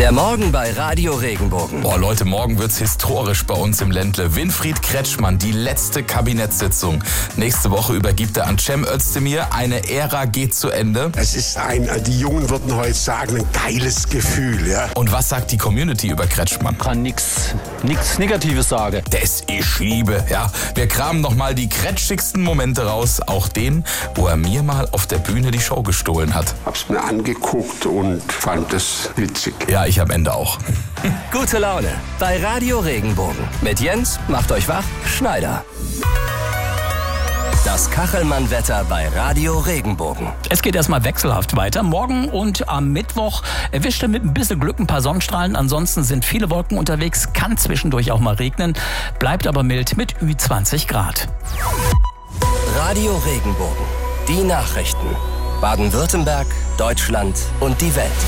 Der Morgen bei Radio Regenbogen. Boah, Leute, morgen wird's historisch bei uns im Ländle. Winfried Kretschmann, die letzte Kabinettssitzung. Nächste Woche übergibt er an Cem Özdemir. Eine Ära geht zu Ende. Es ist die Jungen würden heute sagen, ein geiles Gefühl, ja. Und was sagt die Community über Kretschmann? Kann nichts Negatives sagen. Das ich liebe, ja. Wir kramen nochmal die kretschigsten Momente raus. Auch den, wo er mir mal auf der Bühne die Show gestohlen hat. Hab's mir angeguckt und fand es witzig. Ja, ich am Ende auch. Gute Laune bei Radio Regenbogen. Mit Jens, macht euch wach, Schneider. Das Kachelmann-Wetter bei Radio Regenbogen. Es geht erstmal wechselhaft weiter. Morgen und am Mittwoch erwischt er mit ein bisschen Glück ein paar Sonnenstrahlen. Ansonsten sind viele Wolken unterwegs, kann zwischendurch auch mal regnen, bleibt aber mild mit Ü20 Grad. Radio Regenbogen. Die Nachrichten. Baden-Württemberg, Deutschland und die Welt.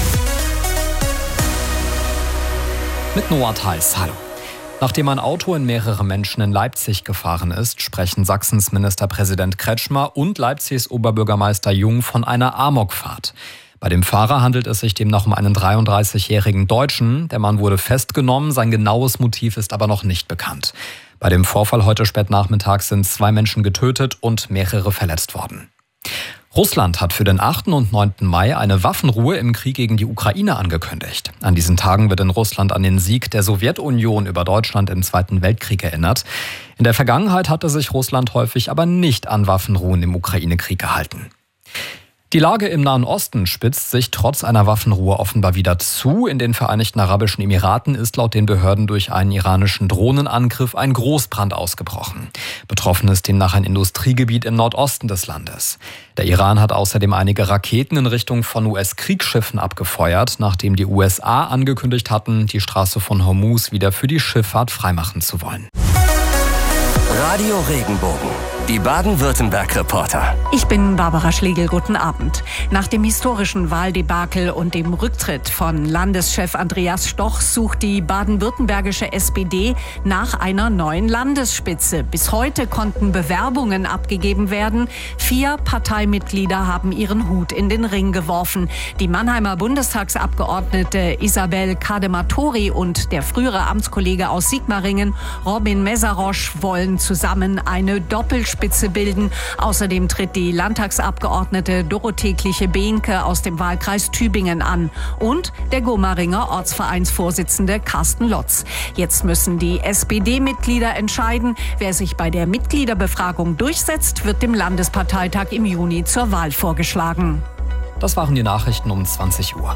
Mit Noah Theis, hallo. Nachdem ein Auto in mehrere Menschen in Leipzig gefahren ist, sprechen Sachsens Ministerpräsident Kretschmer und Leipzigs Oberbürgermeister Jung von einer Amokfahrt. Bei dem Fahrer handelt es sich demnach um einen 33-jährigen Deutschen. Der Mann wurde festgenommen, sein genaues Motiv ist aber noch nicht bekannt. Bei dem Vorfall heute spät nachmittags sind 2 Menschen getötet und mehrere verletzt worden. Russland hat für den 8. und 9. Mai eine Waffenruhe im Krieg gegen die Ukraine angekündigt. An diesen Tagen wird in Russland an den Sieg der Sowjetunion über Deutschland im Zweiten Weltkrieg erinnert. In der Vergangenheit hatte sich Russland häufig aber nicht an Waffenruhen im Ukraine-Krieg gehalten. Die Lage im Nahen Osten spitzt sich trotz einer Waffenruhe offenbar wieder zu. In den Vereinigten Arabischen Emiraten ist laut den Behörden durch einen iranischen Drohnenangriff ein Großbrand ausgebrochen. Betroffen ist demnach ein Industriegebiet im Nordosten des Landes. Der Iran hat außerdem einige Raketen in Richtung von US-Kriegsschiffen abgefeuert, nachdem die USA angekündigt hatten, die Straße von Hormuz wieder für die Schifffahrt freimachen zu wollen. Radio Regenbogen. Die Baden-Württemberg-Reporter. Ich bin Barbara Schlegel, guten Abend. Nach dem historischen Wahldebakel und dem Rücktritt von Landeschef Andreas Stoch sucht die baden-württembergische SPD nach einer neuen Landesspitze. Bis heute konnten Bewerbungen abgegeben werden. 4 Parteimitglieder haben ihren Hut in den Ring geworfen. Die Mannheimer Bundestagsabgeordnete Isabel Kadematori und der frühere Amtskollege aus Sigmaringen, Robin Mesarosch, wollen zusammen eine Doppelspitze bilden. Außerdem tritt die Landtagsabgeordnete Dorothee Kliche-Behnke aus dem Wahlkreis Tübingen an und der Gomaringer Ortsvereinsvorsitzende Carsten Lotz. Jetzt müssen die SPD-Mitglieder entscheiden. Wer sich bei der Mitgliederbefragung durchsetzt, wird dem Landesparteitag im Juni zur Wahl vorgeschlagen. Das waren die Nachrichten um 20 Uhr.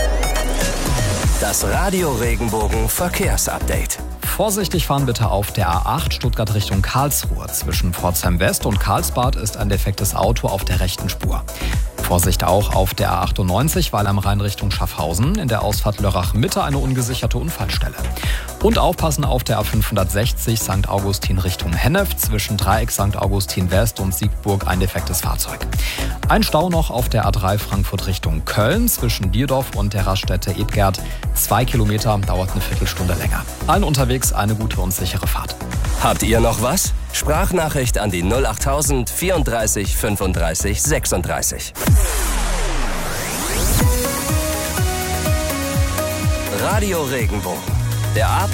Das Radio Regenbogen Verkehrsupdate. Vorsichtig fahren bitte auf der A8 Stuttgart Richtung Karlsruhe. Zwischen Pforzheim West und Karlsbad ist ein defektes Auto auf der rechten Spur. Vorsicht auch auf der A98 Weil am Rhein Richtung Schaffhausen. In der Ausfahrt Lörrach Mitte eine ungesicherte Unfallstelle. Und aufpassen auf der A560 St. Augustin Richtung Hennef. Zwischen Dreieck St. Augustin West und Siegburg ein defektes Fahrzeug. Ein Stau noch auf der A3 Frankfurt Richtung Köln. Zwischen Dierdorf und der Raststätte Edgerd. 2 Kilometer, dauert eine Viertelstunde länger. Allen unterwegs eine gute und sichere Fahrt. Habt ihr noch was? Sprachnachricht an die 08000 34 35 36. Radio Regenbogen. Der